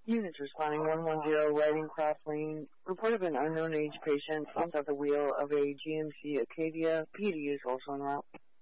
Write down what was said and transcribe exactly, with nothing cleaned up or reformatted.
Units responding one one zero, Riding Cross Lane. Report of an unknown age patient slumped at the wheel of a G M C Acadia. P D is also en route.